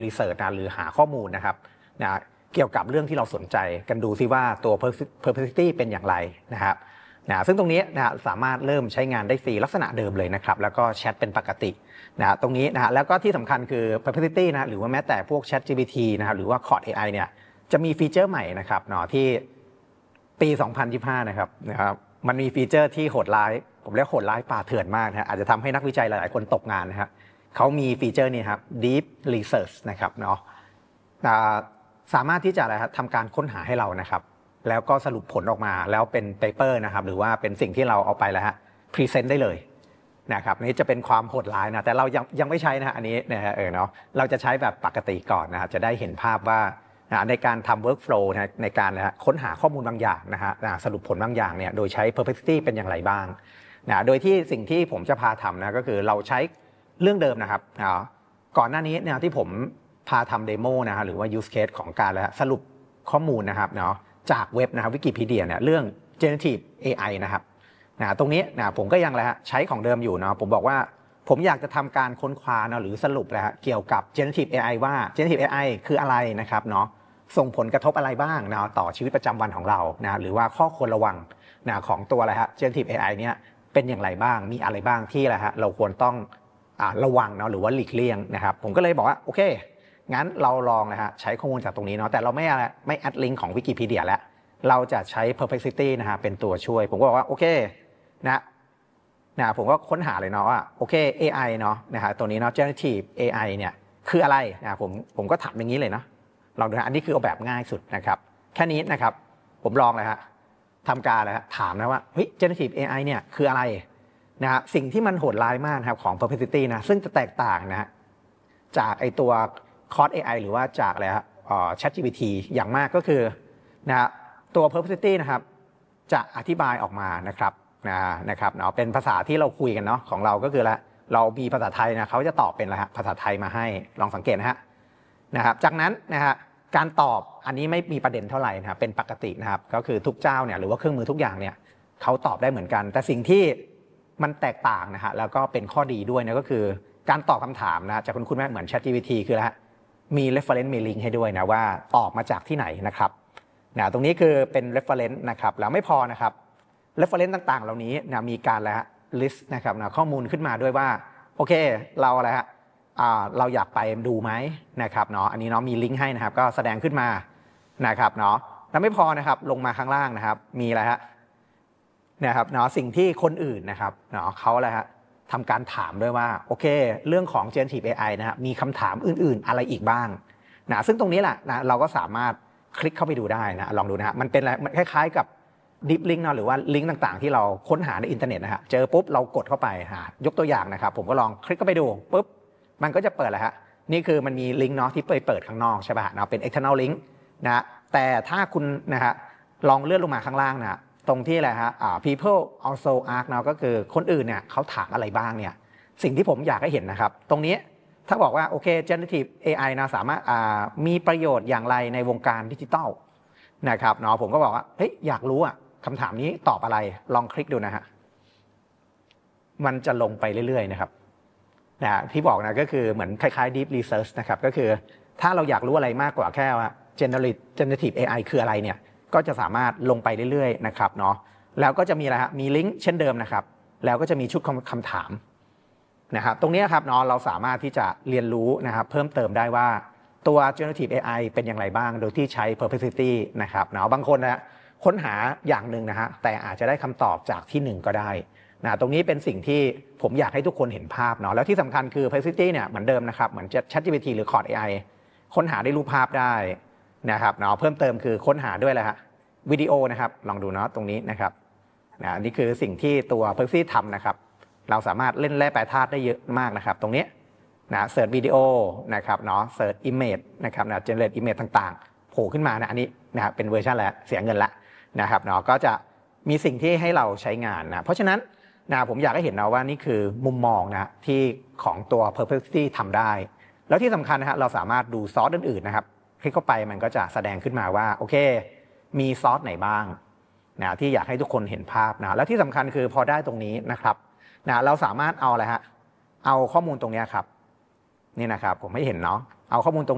รีเสิร์ชนะหรือหาข้อมูลนะครับนะเกี่ยวกับเรื่องที่เราสนใจกันดูซิว่าตัว Perplexity เป็นอย่างไรนะครับซึ่งตรงนี้นะสามารถเริ่มใช้งานได้ฟรีลักษณะเดิมเลยนะครับแล้วก็แชทเป็นปกตินะตรงนี้นะแล้วก็ที่สำคัญคือ Perplexity นะหรือว่าแม้แต่พวก ChatGPT นะครับหรือว่า Claude AI เนี่ยจะมีฟีเจอร์ใหม่นะครับเนาะที่ปี 2025 นะครับมันมีฟีเจอร์ที่โหดร้ายผมเรียกโหดร้ายป่าเถื่อนมากนะอาจจะทำให้นักวิจัยหลายๆคนตกงานนะครับเขามีฟีเจอร์นี้ครับ Deep Research นะครับเนาะสามารถที่จะทำการค้นหาให้เรานะครับแล้วก็สรุปผลออกมาแล้วเป็นเปเปอร์นะครับหรือว่าเป็นสิ่งที่เราเอาไปแล้วพรีเซนต์ได้เลยนะครับนี่จะเป็นความโหดร้ายนะแต่เรายังไม่ใช้นะอันนี้นะฮะเนาะเราจะใช้แบบปกติก่อนนะครับจะได้เห็นภาพว่าในการทำ workflow นะในการค้นหาข้อมูลบางอย่างนะฮะสรุปผลบางอย่างเนี่ยโดยใช้ Perplexity เป็นอย่างไรบ้างนะโดยที่สิ่งที่ผมจะพาทำนะก็คือเราใช้เรื่องเดิมนะครับก่อนหน้านี้เนี่ยที่ผมพาทำเดโมนะฮะหรือว่า use case ของการสรุปข้อมูลนะครับเนาะจากเว็บนะครับวิกิพีเดียเนี่ยเรื่อง generative AI นะครับตรงนี้ผมก็ยังใช้ของเดิมอยู่เนาะผมบอกว่าผมอยากจะทำการค้นคว้าหรือสรุปเกี่ยวกับ generative AI ว่า generative AI คืออะไรนะครับเนาะส่งผลกระทบอะไรบ้างนะต่อชีวิตประจำวันของเรานะหรือว่าข้อควรระวังของตัวgenerative AI เนี่ยเป็นอย่างไรบ้างมีอะไรบ้างที่เราควรต้องระวังเนาะหรือว่าหลีกเลี่ยงนะครับผมก็เลยบอกว่าโอเคงั้นเราลองใช้ข้อมูลจากตรงนี้เนาะแต่เราไม่แอดลิงก์ของวิกิพีเดียแล้วเราจะใช้ Perplexity เป็นตัวช่วยผมก็บอกว่าโอเคผมก็ค้นหาเลยเนาะว่าโอเค AI เนาะตัวนี้เนาะ generative AI เนี่ยคืออะไรผมก็ถามอย่างนี้เลยเนาะลองดูอันนี้คือเอาแบบง่ายสุดนะครับแค่นี้นะครับผมลองเลยทำการถามนะว่าเฮ้ย generative AI เนี่ยคืออะไรสิ่งที่มันโหดร้ายมากครับของ Perplexity นะซึ่งจะแตกต่างจากไอตัวClaude AI หรือว่าจากอะไรChatGPT อย่างมากก็คือตัว Perplexity นะครับจะอธิบายออกมานะครับเนาะเป็นภาษาที่เราคุยกันเนาะของเราก็คือเรามีภาษาไทยนะเขาจะตอบเป็นภาษาไทยมาให้ลองสังเกตนะครับจากนั้นการตอบอันนี้ไม่มีประเด็นเท่าไหร่นะครับเป็นปกตินะครับก็คือทุกเจ้าเนี่ยหรือว่าเครื่องมือทุกอย่างเนี่ยเขาตอบได้เหมือนกันแต่สิ่งที่มันแตกต่างแล้วก็เป็นข้อดีด้วยนะก็คือการตอบคำถามจากคุณแม่เหมือน ChatGPT คือมี reference มี link ให้ด้วยนะว่าตอบมาจากที่ไหนนะครับตรงนี้คือเป็น reference นะครับแล้วไม่พอนะครับ reference ต่างๆเหล่านี้มีการlist นะครับข้อมูลขึ้นมาด้วยว่าโอเคเราเราอยากไปดูไหมนะครับเนาะอันนี้เนาะมีลิงก์ให้นะครับก็แสดงขึ้นมานะครับเนาะแล้วไม่พอนะครับลงมาข้างล่างนะครับมีอะไรนะครับเนาะสิ่งที่คนอื่นนะครับเนาะเขาทำการถามด้วยว่าโอเคเรื่องของ generative AI มีคำถามอื่นๆอะไรอีกบ้างซึ่งตรงนี้แหละเราก็สามารถคลิกเข้าไปดูได้ลองดูมันเป็นอะไรคล้ายๆกับ deep link หรือว่าลิงก์ต่างๆที่เราค้นหาในอินเทอร์เน็ตเจอปุ๊บเรากดเข้าไปยกตัวอย่างนะครับผมก็ลองคลิกเข้าไปดูปุ๊บมันก็จะเปิดนี่คือมันมีลิงก์เนาะที่เปิดข้างนอกใช่ป่ะเป็น external link แต่ถ้าคุณลองเลื่อนลงมาข้างล่างตรงที่people also ask เนาะก็คือคนอื่นเนี่ยเขาถามอะไรบ้างเนี่ยสิ่งที่ผมอยากให้เห็นนะครับตรงนี้ถ้าบอกว่าโอเค generative AI สามารถมีประโยชน์อย่างไรในวงการดิจิทัลนะครับเนาะผมก็บอกว่าเฮ้ยอยากรู้คำถามนี้ตอบอะไรลองคลิกดูมันจะลงไปเรื่อยๆนะครับที่บอกก็คือเหมือนคล้ายๆ deep research นะครับก็คือถ้าเราอยากรู้อะไรมากกว่าแค่ว่า generative AI คืออะไรเนี่ยก็จะสามารถลงไปเรื่อยๆนะครับเนาะแล้วก็จะมีอะไรมีลิงก์เช่นเดิมนะครับแล้วก็จะมีชุดคำถามนะครับตรงนี้ครับเนาะเราสามารถที่จะเรียนรู้นะครับเพิ่มเติมได้ว่าตัว generative AI เป็นอย่างไรบ้างโดยที่ใช้ Perplexity นะครับเนาะบางคนค้นหาอย่างหนึ่งแต่อาจจะได้คำตอบจากที่หนึ่งก็ได้ตรงนี้เป็นสิ่งที่ผมอยากให้ทุกคนเห็นภาพเนาะแล้วที่สำคัญคือ Perplexity เนี่ยเหมือนเดิมนะครับเหมือน ChatGPT หรือ Claude AI ค้นหาได้รูปภาพได้นะครับเนาะเพิ่มเติมคือค้นหาด้วยวิดีโอนะครับลองดูเนาะตรงนี้นะครับนี่คือสิ่งที่ตัว Perplexity ทำนะครับเราสามารถเล่นแร่แปรธาตุได้เยอะมากนะครับตรงนี้เสิร์ชวิดีโอนะครับเนาะเสิร์ช image นะครับgenerate image ต่างๆโผล่ขึ้นมาอันนี้เป็นเวอร์ชันแล้วเสียเงินละนะครับเนาะก็จะมีสิ่งที่ให้เราใช้งานเพราะฉะนั้นผมอยากให้เห็นว่านี่คือมุมมองที่ของตัว Perplexity ทำได้แล้วที่สำคัญเราสามารถดูซอสอื่นๆนะครับคลิกเข้าไปมันก็จะแสดงขึ้นมาว่าโอเคมีซอสไหนบ้างที่อยากให้ทุกคนเห็นภาพแล้วที่สำคัญคือพอได้ตรงนี้นะครับเราสามารถเอาอะไรเอาข้อมูลตรงนี้ครับนี่นะครับผมให้เห็นเนาะเอาข้อมูลตรง